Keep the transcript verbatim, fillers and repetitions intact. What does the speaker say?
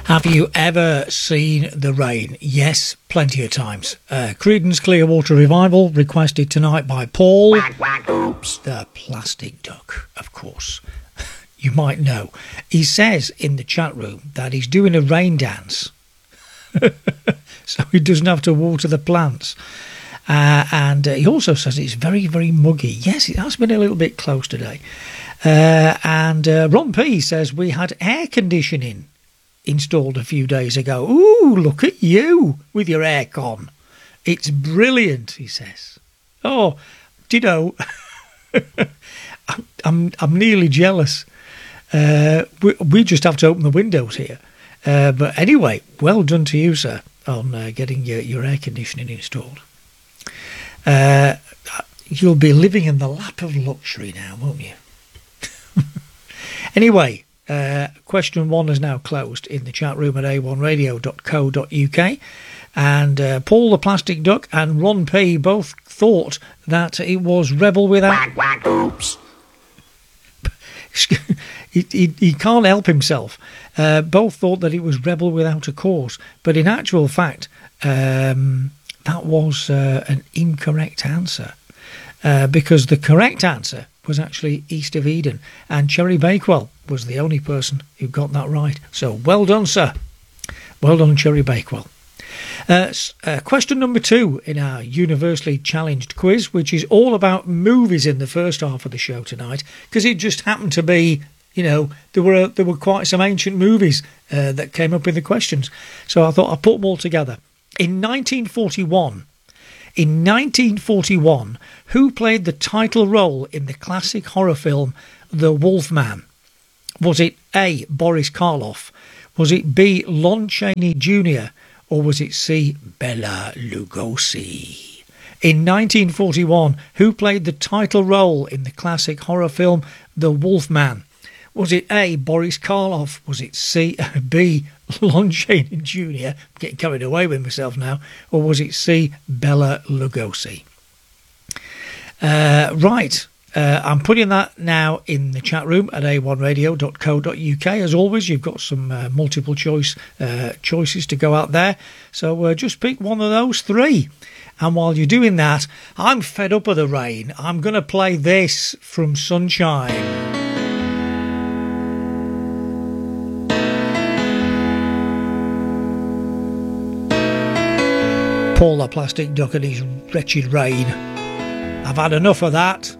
Have you ever seen the rain? Yes, plenty of times. Uh, Creedence Clearwater Revival, requested tonight by Paul. Quack, quack, oops. The Plastic Duck, of course. You might know. He says in the chat room that he's doing a rain dance. So he doesn't have to water the plants. Uh, and uh, he also says it's very, very muggy. Yes, it has been a little bit close today. Uh, and uh, Ron P says we had air conditioning installed a few days ago. Ooh, look at you with your aircon. It's brilliant, he says. Oh, do you know, I'm, I'm, I'm nearly jealous. Uh, we, we just have to open the windows here. Uh, but anyway, well done to you, sir, on uh, getting your, your air conditioning installed. Uh, you'll be living in the lap of luxury now, won't you? Anyway, uh, question one is now closed in the chat room at a one radio dot co dot uk. And uh, Paul the Plastic Duck and Ron P both thought that it was Rebel Without... Quack, quack, oops. he, he, he can't help himself. Uh, both thought that it was Rebel Without a Cause. But in actual fact, um, that was uh, an incorrect answer. Uh, because the correct answer was actually East of Eden. And Cherry Bakewell was the only person who got that right. So well done, sir. Well done, Cherry Bakewell. Uh, uh, question number two in our universally challenged quiz, which is all about movies in the first half of the show tonight, because it just happened to be, you know, there were there were quite some ancient movies uh, that came up in the questions. So I thought I'd put them all together. In nineteen forty-one, in nineteen forty-one, who played the title role in the classic horror film The Wolfman? Was it A, Boris Karloff? Was it B, Lon Chaney Junior? Or was it C, Bela Lugosi? In nineteen forty-one, who played the title role in the classic horror film The Wolfman? Was it A, Boris Karloff? Was it C, B, Lon Chaney Junior? I'm getting carried away with myself now. Or was it C, Bela Lugosi? Uh, right. Uh, I'm putting that now in the chat room at a one radio dot co dot uk. As always, you've got some uh, multiple choice uh, choices to go out there. So uh, just pick one of those three. And while you're doing that, I'm fed up of the rain. I'm going to play this from Sunshine. Paul the Plastic Duck and his wretched rain. I've had enough of that.